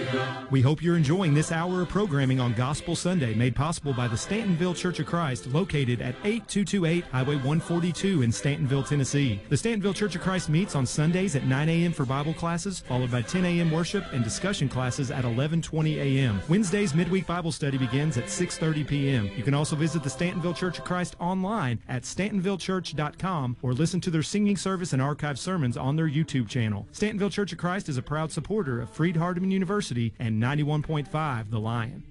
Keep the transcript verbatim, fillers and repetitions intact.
We hope you're enjoying this hour of programming on Gospel Sunday, made possible by the Stantonville Church of Christ, located at eighty-two twenty-eight Highway one forty-two in Stantonville, Tennessee. The Stantonville Church of Christ meets on Sundays at nine a.m. for Bible classes, followed by ten a.m. worship and discussion classes at eleven twenty a.m. Wednesdays midweek Bible study begins at six thirty p.m. You can also visit the Stantonville Church of Christ online at stantonville church dot com or listen to their singing service and archived sermons on their YouTube channel. Stantonville Church of Christ is a proud supporter of Freed Hardeman University and ninety-one point five The Lion.